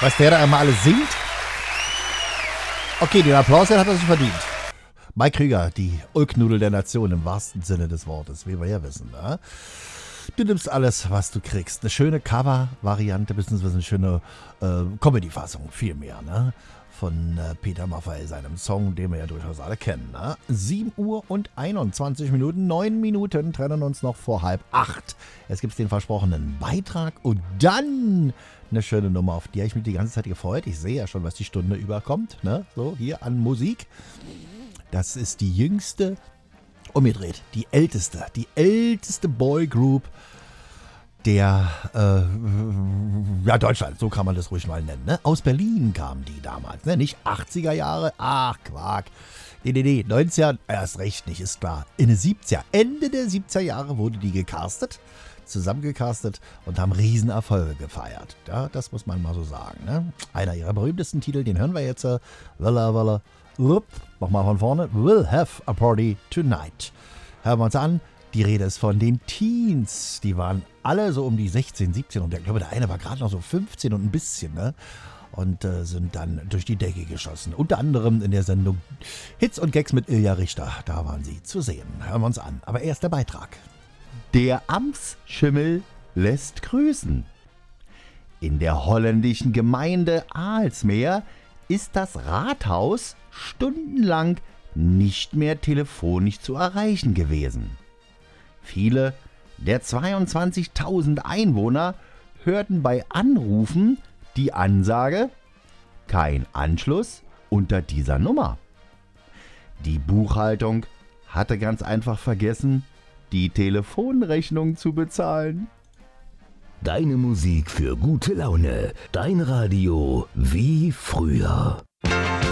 Was der da immer alles singt? Okay, den Applaus hat er sich verdient. Mike Krüger, die Ulknudel der Nation im wahrsten Sinne des Wortes, wie wir ja wissen. Ne? Du nimmst alles, was du kriegst. Eine schöne Cover-Variante, beziehungsweise eine schöne Comedy-Fassung, vielmehr, ne? Von Peter Maffay, seinem Song, den wir ja durchaus alle kennen. Ne? 7 Uhr und 21 Minuten, 9 Minuten trennen uns noch vor 7:30. Jetzt gibt es den versprochenen Beitrag und dann eine schöne Nummer, auf die habe ich mich die ganze Zeit gefreut. Ich sehe ja schon, was die Stunde überkommt, ne? So, hier an Musik. Das ist die jüngste, umgedreht, die älteste Boygroup der Deutschland, so kann man das ruhig mal nennen. Ne? Aus Berlin kamen die damals, ne? Nicht 80er Jahre, ach Quark. Nee, 90er, erst recht nicht, ist klar. In den 70er, Ende der 70er Jahre wurde die zusammengecastet und haben Riesenerfolge gefeiert. Ja, das muss man mal so sagen. Ne? Einer ihrer berühmtesten Titel, den hören wir jetzt. Nochmal von vorne. We'll have a party tonight. Hören wir uns an. Die Rede ist von den Teens. Die waren alle so um die 16, 17 und ich glaube, der eine war gerade noch so 15 und ein bisschen, ne? Und sind dann durch die Decke geschossen. Unter anderem in der Sendung Hits und Gags mit Ilja Richter. Da waren sie zu sehen. Hören wir uns an. Aber erst der Beitrag. Der Amtsschimmel lässt grüßen. In der holländischen Gemeinde Aalsmeer ist das Rathaus stundenlang nicht mehr telefonisch zu erreichen gewesen. Viele der 22.000 Einwohner hörten bei Anrufen die Ansage: kein Anschluss unter dieser Nummer. Die Buchhaltung hatte ganz einfach vergessen, die Telefonrechnung zu bezahlen. Deine Musik für gute Laune. Dein Radio wie früher.